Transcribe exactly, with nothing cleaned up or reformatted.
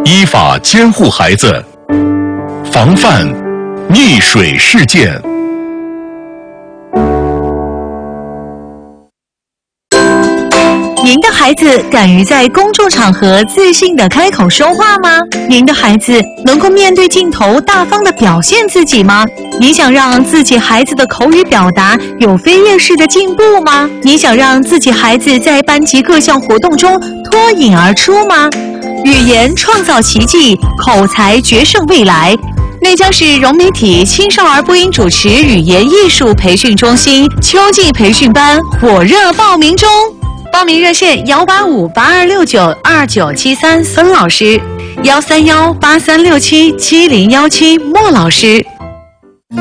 依法监护孩子，防范溺水事件。 您的孩子敢于在公众场合自信地开口说话吗？您的孩子能够面对镜头大方地表现自己吗？你想让自己孩子的口语表达有飞跃式的进步吗？你想让自己孩子在班级各项活动中脱颖而出吗？语言创造奇迹，口才决胜未来。内江市融媒体青少儿播音主持语言艺术培训中心秋季培训班火热报名中。报名热线幺八五八二六九二九七三孙老师，幺三幺八三六七七零幺七莫老师。